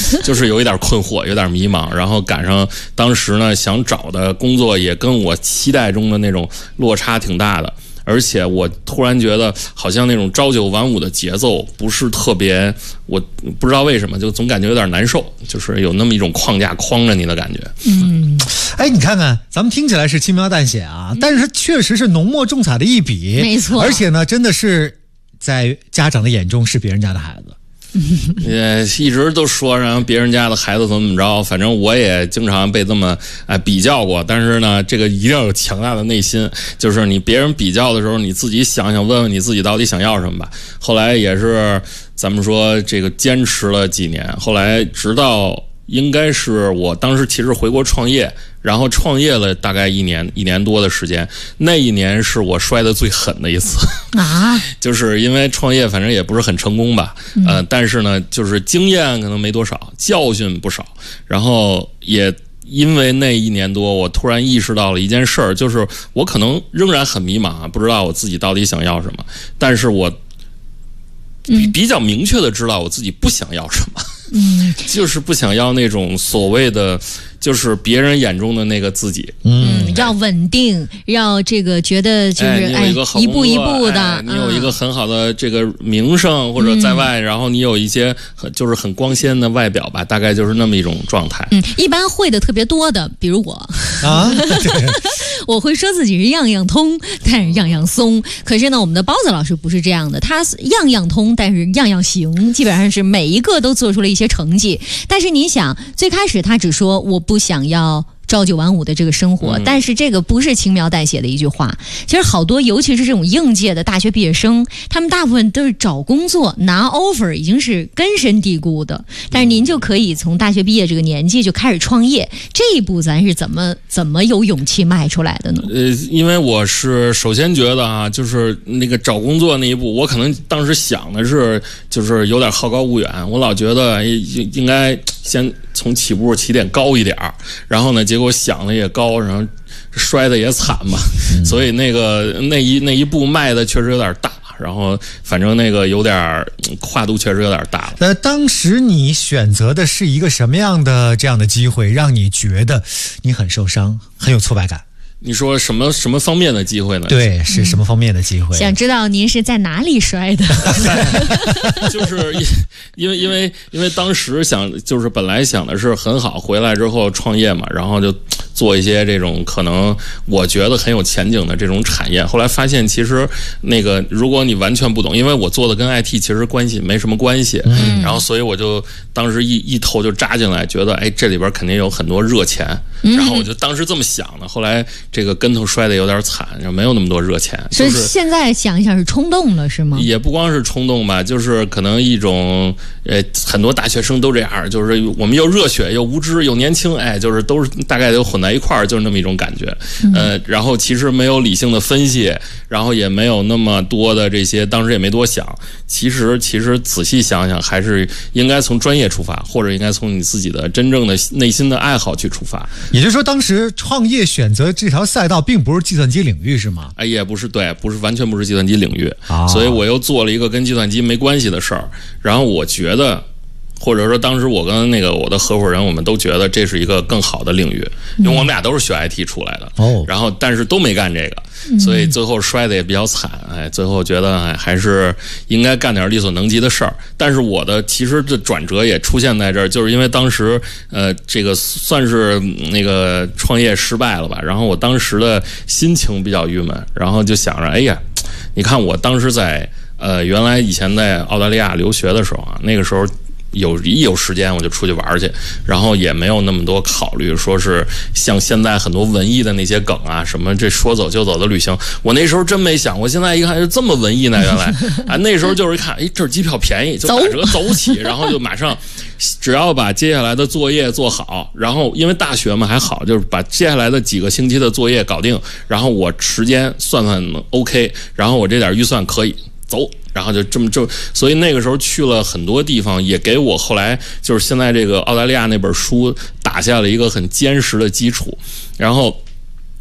就是有一点困惑，有点迷茫，然后赶上当时呢想找的工作也跟我期待中的那种落差挺大的。而且我突然觉得好像那种朝九晚五的节奏不是特别，我不知道为什么就总感觉有点难受，就是有那么一种框架框着你的感觉。 哎，你看看，咱们听起来是轻描淡写啊，但是确实是浓墨重彩的一笔， 没错。 而且呢，真的是在家长的眼中是别人家的孩子。 也一直都说让别人家的孩子怎么着，反正我也经常被这么比较过。但是呢，这个一定要有强大的内心，就是你别人比较的时候，你自己想想，问问你自己到底想要什么吧。后来也是咱们说这个坚持了几年，后来直到应该是我当时其实回国创业，然后创业了大概一年多的时间，那一年是我摔得最狠的一次啊， 就是因为创业反正也不是很成功吧，但是呢就是经验可能没多少，教训不少，然后也因为那一年多，我突然意识到了一件事儿，就是我可能仍然很迷茫，不知道我自己到底想要什么，但是我比较明确的知道我自己不想要什么。就是不想要那种所谓的就是别人眼中的那个自己。 要稳定，要这个觉得就是一步一步的， 你有一个很好的这个名声或者在外，然后你有一些就是很光鲜的外表吧，大概就是那么一种状态。 一般会的特别多的，比如我啊， 我会说自己是样样通，但是样样松。可是呢，我们的包子老师不是这样的，他样样通，但是样样行，基本上是每一个都做出了一些成绩。但是你想，最开始他只说我不想要朝九晚五的这个生活，但是这个不是轻描淡写的一句话。其实好多，尤其是这种应届的大学毕业生，他们大部分都是找工作拿 offer 已经是根深蒂固的。但是您就可以从大学毕业这个年纪就开始创业，这一步咱是怎么有勇气迈出来的呢？ 因为我是首先觉得啊，就是那个找工作那一步，我可能当时想的是，就是有点好高骛远，我老觉得应该先从起点高一点，然后呢，结果想的也高，然后摔的也惨嘛，所以那一步迈的确实有点大，然后反正那个有点跨度确实有点大了。 当时你选择的是一个什么样的这样的机会，让你觉得你很受伤，很有挫败感？ 你说什么方面的机会呢？ 对，是什么方面的机会？ 想知道您是在哪里摔的？ 就是因为当时就是本来想的是很好，回来之后创业嘛，然后就做一些这种可能我觉得很有前景的这种产业。后来发现其实那个如果你完全不懂，因为我做的跟 IT 其实关系没什么关系，然后所以我就当时一头就扎进来，觉得这里边肯定有很多热钱，然后我就当时这么想的。后来这个跟头摔得有点惨，没有那么多热钱。 所以现在想一想是冲动了是吗？ 也不光是冲动吧，就是可能一种很多大学生都这样，就是我们又热血又无知又年轻，就是都是大概都混在一块儿，就是那么一种感觉。然后其实没有理性的分析，然后也没有那么多的这些，当时也没多想。其实仔细想想，还是应该从专业出发，或者应该从你自己的真正的内心的爱好去出发。 也就是说，当时创业选择这条赛道并不是计算机领域是吗？ 也不是，对，不是完全不是计算机领域，所以我又做了一个跟计算机没关系的事儿。然后我觉得，或者说当时我跟我的合伙人，我们都觉得这是一个更好的领域，因为我们俩都是学 IT 出来的，然后但是都没干这个，所以最后摔得也比较惨。最后觉得还是应该干点力所能及的事儿。但是我的其实这转折也出现在这儿，就是因为当时这个算是那个创业失败了吧，然后我当时的心情比较郁闷，然后就想着，你看我当时在原来以前在澳大利亚留学的时候啊，那个时候有时间我就出去玩去，然后也没有那么多考虑，说是像现在很多文艺的那些梗啊，什么这说走就走的旅行，我那时候真没想。我现在一看是这么文艺呢，原来那时候就是一看，这机票便宜就打折走起，然后就马上只要把接下来的作业做好，然后因为大学嘛还好，就是把接下来的几个星期的作业搞定，然后我时间算 OK， 然后我这点预算可以走。然后所以那个时候去了很多地方，也给我后来就是现在这个澳大利亚那本书打下了一个很坚实的基础。然后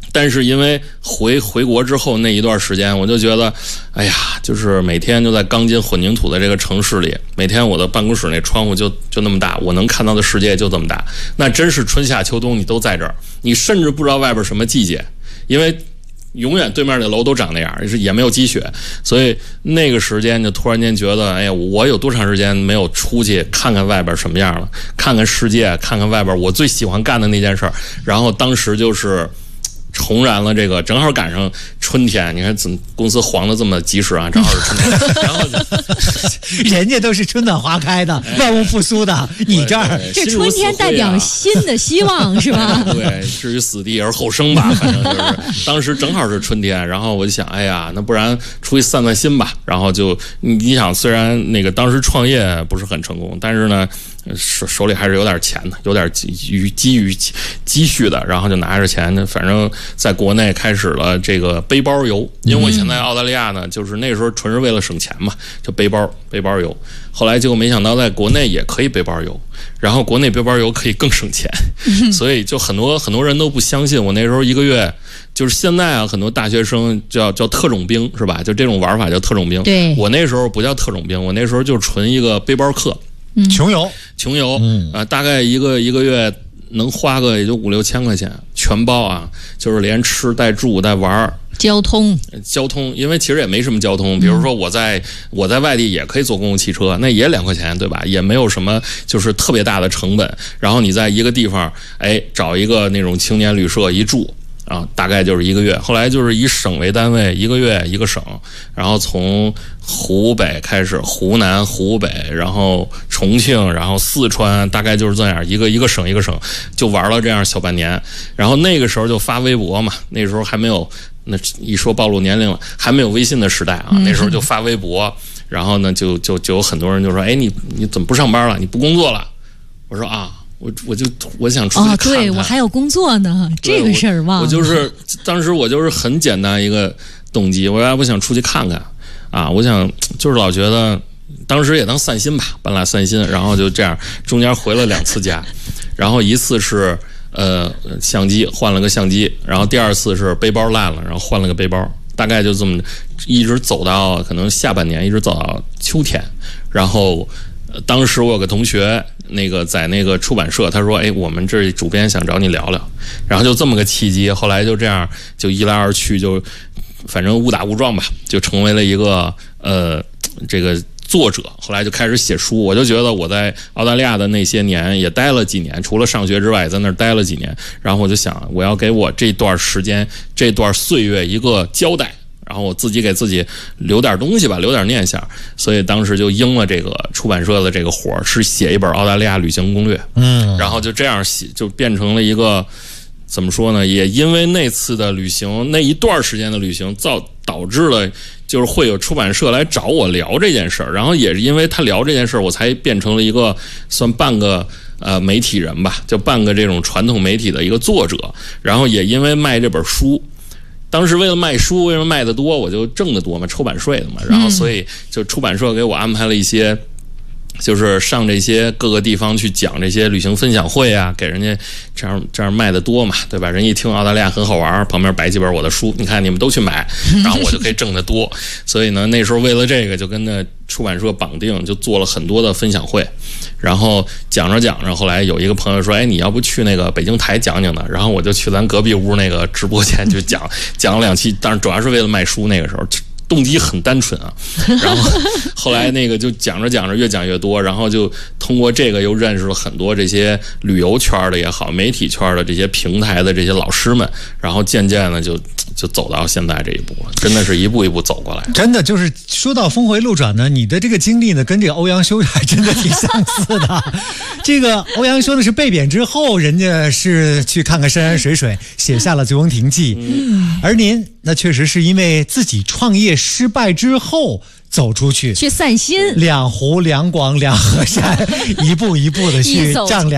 但是因为回国之后那一段时间，我就觉得，哎呀，就是每天就在钢筋混凝土的这个城市里，每天我的办公室那窗户就那么大，我能看到的世界就这么大，那真是春夏秋冬你都在这儿，你甚至不知道外边什么季节，因为永远对面的楼都长那样，也没有积雪，所以那个时间就突然间觉得，哎呀，我有多长时间没有出去看看外边什么样了，看看世界，看看外边我最喜欢干的那件事儿。然后当时就是重燃了这个，正好赶上春天，你看怎么公司黄的这么及时啊，正好是春天。然后人家都是春暖花开的，万物复苏的，你这儿这春天代表新的希望是吧？ 对，至于死地而后生吧，反正就是当时正好是春天，然后我就想，哎呀，那不然出去散散心吧。然后就你想，虽然那个当时创业不是很成功，但是呢手里还是有点钱的，有点积蓄的，然后就拿着钱，反正在国内开始了这个背包游。因为我以前在澳大利亚呢，就是那时候纯是为了省钱嘛，就背包游。后来结果没想到在国内也可以背包游，然后国内背包游可以更省钱，所以就很多人都不相信我那时候一个月。就是现在啊，很多大学生叫特种兵是吧？就这种玩法叫特种兵。 对， 我那时候不叫特种兵，我那时候就纯一个背包客。 穷游， 大概一个月能花个也就5-6千块钱，全包啊，就是连吃带住带玩。 交通， 因为其实也没什么交通，比如说我在外地也可以坐公共汽车，那也2块钱，对吧？也没有什么就是特别大的成本。然后你在一个地方，找一个那种青年旅社一住。啊，大概就是1个月。后来就是以省为单位，1个月1个省，然后从湖北开始，湖南、湖北，然后重庆，然后四川，大概就是这样，一个省一个省，就玩了这样小半年。然后那个时候就发微博嘛，那时候还没有，那一说暴露年龄了，还没有微信的时代啊，那时候就发微博，然后呢就有很多人就说，哎，你怎么不上班了？你不工作了？我说啊。我想出去看看。 对，我还有工作呢，这个事儿忘了。 当时我就是很简单一个动机，我想出去看看啊，我想就是老觉得当时也当散心吧，半拉散心，然后就这样，中间回了2次家，然后一次是相机换了个相机，然后第2次是背包烂了，然后换了个背包，大概就这么一直走到可能下半年，一直走到秋天，然后。当时我有个同学，在那个出版社，他说：“哎，我们这主编想找你聊聊。”然后就这么个契机，后来就这样，就一来二去，就反正误打误撞吧，就成为了一个这个作者。后来就开始写书。我就觉得我在澳大利亚的那些年也待了几年，除了上学之外，也在那儿待了几年。然后我就想，我要给我这段时间、这段岁月一个交代。然后我自己给自己留点东西吧，留点念想，所以当时就应了这个出版社的这个活儿，是写一本澳大利亚旅行攻略。然后就这样写，就变成了一个怎么说呢？也因为那次的旅行，那一段时间的旅行，导致了就是会有出版社来找我聊这件事儿。然后也是因为他聊这件事儿，我才变成了一个算半个媒体人吧，就半个这种传统媒体的一个作者。然后也因为卖这本书。当时为了卖书，为什么卖得多，我就挣得多嘛，抽版税的嘛。然后所以就出版社给我安排了一些，就是上这些各个地方去讲这些旅行分享会啊，给人家这样卖得多嘛，对吧？人一听澳大利亚很好玩，旁边摆几本我的书，你看你们都去买，然后我就可以挣得多。所以呢，那时候为了这个，就跟那出版社绑定，就做了很多的分享会。然后讲着，后来有一个朋友说：“哎，你要不去那个北京台讲讲呢？”然后我就去咱隔壁屋那个直播间就讲了2期，但是主要是为了卖书。那个时候动机很单纯啊。然后后来那个就讲着，越讲越多，然后就通过这个又认识了很多这些旅游圈的也好，媒体圈的这些平台的这些老师们，然后渐渐的就走到现在这一步了，真的是一步一步走过来。 真的就是说到峰回路转呢，你的这个经历呢，跟这个欧阳修还真的挺相似的。这个欧阳修呢是被贬之后，人家是去看看山山水水，写下了《醉翁亭记》。而您那确实是因为自己创业失败之后走出去散心， 两湖两广两河山，一步一步的去丈量。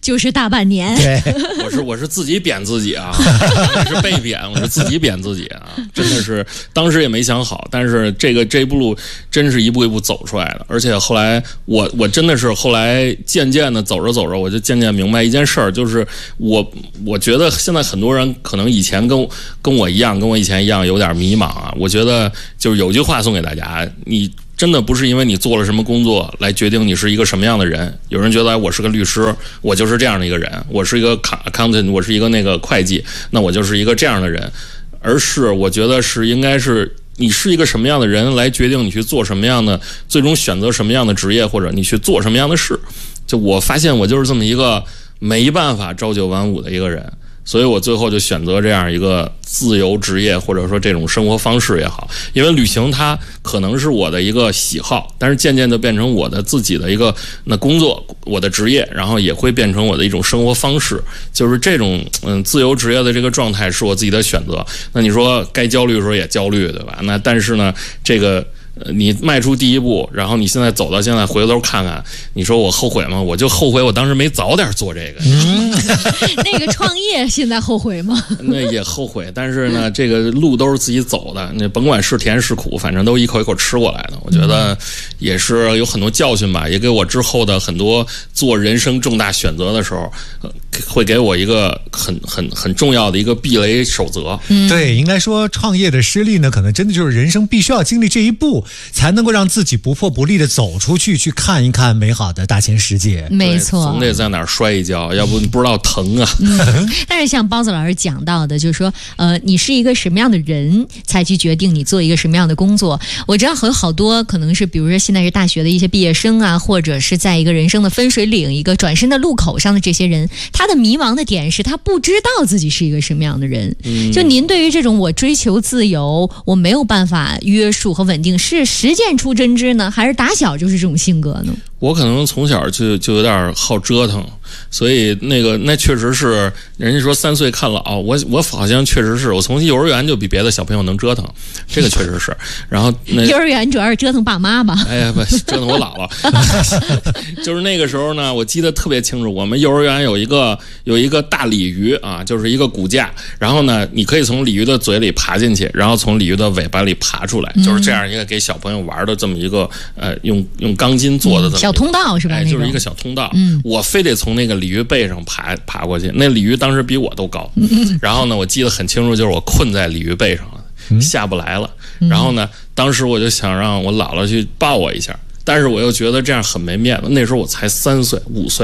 就是大半年。 对， 我是自己贬自己啊，我是被贬，我是自己贬自己啊，真的是当时也没想好，但是这一步路真是一步一步走出来的，而且后来我真的是后来渐渐的走着走着，我就渐渐明白一件事儿，就是我觉得现在很多人可能以前跟我一样，跟我以前一样有点迷茫啊。我觉得就是有句话送给大家，你真的不是因为你做了什么工作来决定你是一个什么样的人。有人觉得我是个律师，我就是这样的一个人；我是一个 accountant， 我是一个那个会计，那我就是一个这样的人。而是我觉得是应该是你是一个什么样的人来决定你去做什么样的，最终选择什么样的职业，或者你去做什么样的事。就我发现我就是这么一个没办法朝九晚五的一个人。所以我最后就选择这样一个自由职业，或者说这种生活方式也好，因为旅行它可能是我的一个喜好，但是渐渐的变成我的自己的一个工作，我的职业，然后也会变成我的一种生活方式。就是这种自由职业的这个状态是我自己的选择。那你说该焦虑的时候也焦虑，对吧？那但是呢，这个你迈出第一步，然后你现在走到现在，回头看看，你说我后悔吗？我就后悔我当时没早点做这个。 那个创业现在后悔吗？ 那也后悔，但是呢，这个路都是自己走的，那甭管是甜是苦，反正都一口一口吃过来的。我觉得也是有很多教训吧，也给我之后的很多做人生重大选择的时候，会给我一个很重要的一个避雷守则。 对，应该说创业的失利呢，可能真的就是人生必须要经历这一步，才能够让自己不破不立的走出去，去看一看美好的大千世界。 没错， 总得在哪儿摔一跤，要不你不知道疼啊。 但是像包子老师讲到的，就是说，你是一个什么样的人，才去决定你做一个什么样的工作。我知道有好多可能是，比如说现在是大学的一些毕业生啊，或者是在一个人生的分水岭、一个转身的路口上的这些人，他的迷茫的点是他不知道自己是一个什么样的人。就您对于这种我追求自由，我没有办法约束和稳定，是实践出真知呢，还是打小就是这种性格呢？ 我可能从小就有点好折腾，所以那确实是人家说3岁看老，我好像确实是我从幼儿园就比别的小朋友能折腾，这个确实是。然后幼儿园主要是折腾爸妈吧？ 哎呀，不折腾我姥姥。就是那个时候呢，我记得特别清楚，我们幼儿园有一个大鲤鱼啊，就是一个骨架，然后呢，你可以从鲤鱼的嘴里爬进去，然后从鲤鱼的尾巴里爬出来，就是这样一个给小朋友玩的这么一个用钢筋做的这么小通道是吧？ 就是一个小通道。我非得从那个鲤鱼背上爬过去。那鲤鱼当时比我都高，然后呢，我记得很清楚，就是我困在鲤鱼背上了，下不来了。然后呢，当时我就想让我姥姥去抱我一下，但是我又觉得这样很没面子。那时候我才3岁5岁。